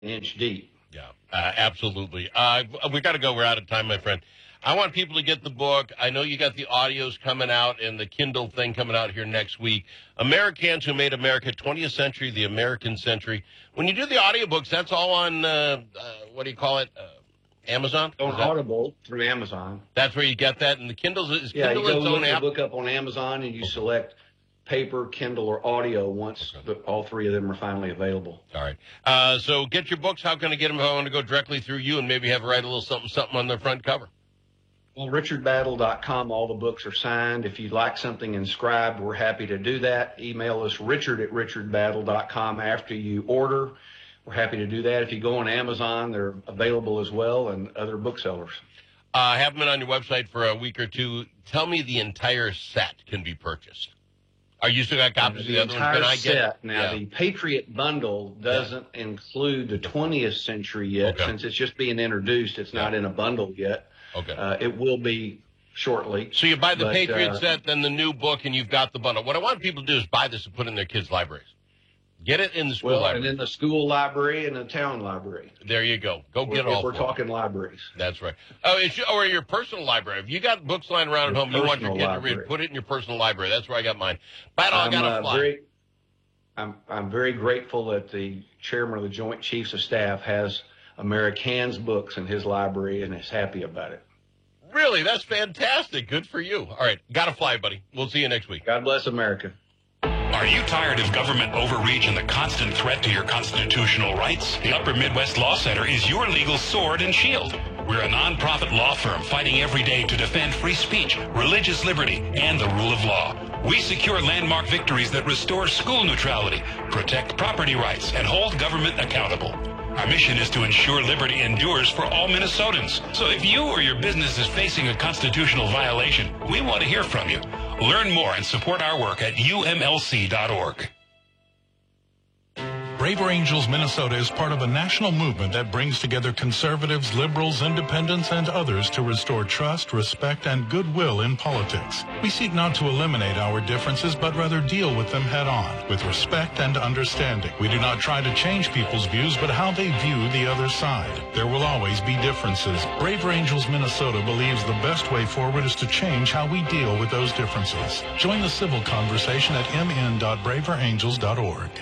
inch deep. Yeah, absolutely. We got to go. We're out of time, my friend. I want people to get the book. I know you got the audios coming out and the Kindle thing coming out here next week. Americans Who Made America, 20th Century, the American Century. When you do the audiobooks, that's all on, what do you call it, Amazon? On Audible through Amazon. That's where you get that. And the Kindle's is Kindle you go its look own app? the book up on Amazon and you select paper, Kindle, or audio once all three of them are finally available. All right. So get your books. How can I get them if I want to go directly through you and maybe have write a little something on the front cover? Well, richardbattle.com, all the books are signed. If you'd like something inscribed, we're happy to do that. Email us richard@richardbattle.com after you order. We're happy to do that. If you go on Amazon, they're available as well, and other booksellers. Have them on your website for a week or two. Tell me the entire set can be purchased. Are you still got copies of the other ones? Can I get it? Now, the Patriot Bundle doesn't include the 20th Century yet. Okay. Since it's just being introduced. It's not in a bundle yet. Okay. It will be shortly. So you buy the Patriot set, then the new book, and you've got the bundle. What I want people to do is buy this and put it in their kids' libraries. Get it in the school library. And in the school library and the town library. There you go. Go get all. If we're talking libraries. That's right. Oh, or your personal library. If you got books lying around at home, you want your kid to read, put it in your personal library. That's where I got mine. Battle, I got to fly. I'm very grateful that the chairman of the Joint Chiefs of Staff has Americans books in his library and is happy about it. Really? That's fantastic. Good for you. All right. Got to fly, buddy. We'll see you next week. God bless America. Are you tired of government overreach and the constant threat to your constitutional rights? The Upper Midwest Law Center is your legal sword and shield. We're a nonprofit law firm fighting every day to defend free speech, religious liberty, and the rule of law. We secure landmark victories that restore school neutrality, protect property rights, and hold government accountable. Our mission is to ensure liberty endures for all Minnesotans. So if you or your business is facing a constitutional violation, we want to hear from you. Learn more and support our work at umlc.org. Braver Angels Minnesota is part of a national movement that brings together conservatives, liberals, independents, and others to restore trust, respect, and goodwill in politics. We seek not to eliminate our differences, but rather deal with them head on, with respect and understanding. We do not try to change people's views, but how they view the other side. There will always be differences. Braver Angels Minnesota believes the best way forward is to change how we deal with those differences. Join the civil conversation at mn.braverangels.org.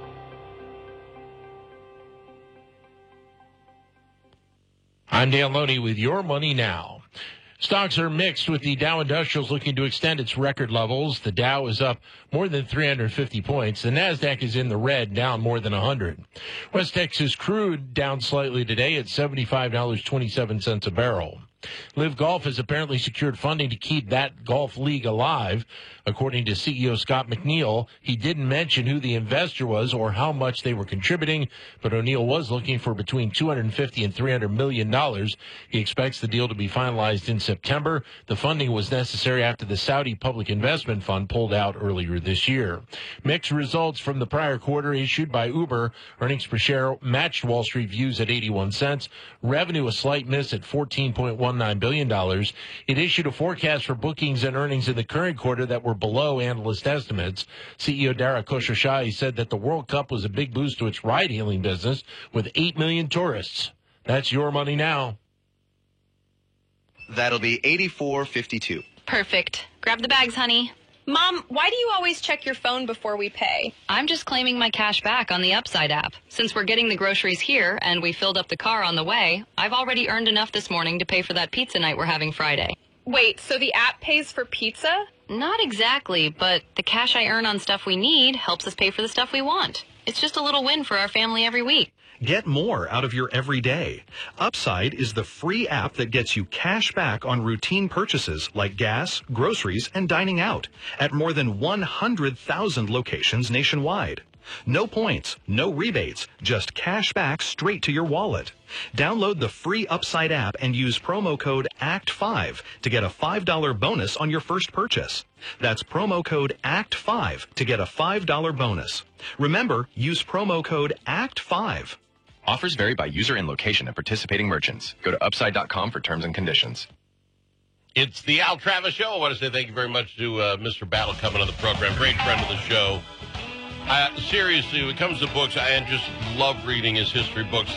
I'm Dan Loney with Your Money Now. Stocks are mixed with the Dow Industrials looking to extend its record levels. The Dow is up more than 350 points. The NASDAQ is in the red, down more than 100. West Texas crude down slightly today at $75.27 a barrel. Live Golf has apparently secured funding to keep that golf league alive. According to CEO Scott McNeil, he didn't mention who the investor was or how much they were contributing, but O'Neill was looking for between $250 and $300 million. He expects the deal to be finalized in September. The funding was necessary after the Saudi Public Investment Fund pulled out earlier this year. Mixed results from the prior quarter issued by Uber. Earnings per share matched Wall Street views at 81 cents. Revenue a slight miss at $14.19 billion. It issued a forecast for bookings and earnings in the current quarter that were below analyst estimates. CEO Dara Khosrowshahi said that the World Cup was a big boost to its ride-hailing business with 8 million tourists. That's Your Money Now. That'll be $84.52. Perfect. Grab the bags, honey. Mom, why do you always check your phone before we pay? I'm just claiming my cash back on the Upside app. Since we're getting the groceries here and we filled up the car on the way, I've already earned enough this morning to pay for that pizza night we're having Friday. Wait, so the app pays for pizza? Not exactly, but the cash I earn on stuff we need helps us pay for the stuff we want. It's just a little win for our family every week. Get more out of your everyday. Upside is the free app that gets you cash back on routine purchases like gas, groceries, and dining out at more than 100,000 locations nationwide. No points, no rebates, just cash back straight to your wallet. Download the free Upside app and use promo code ACT5 to get a $5 bonus on your first purchase. That's promo code ACT5 to get a $5 bonus. Remember, use promo code ACT5. Offers vary by user and location at participating merchants. Go to upside.com for terms and conditions. It's the Al Travis Show. I want to say thank you very much to Mr. Battle coming on the program. Great friend of the show. Seriously, when it comes to books, I just love reading his history books.